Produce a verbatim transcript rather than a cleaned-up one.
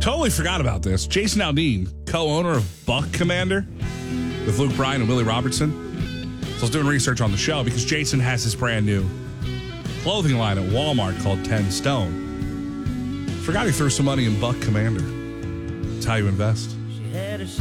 Totally forgot about this. Jason Aldean, co-owner of Buck Commander with Luke Bryan and Willie Robertson. So I was doing research on the show because Jason has his brand new clothing line at Walmart called ten Stone. Forgot he threw some money in Buck Commander. That's how you invest.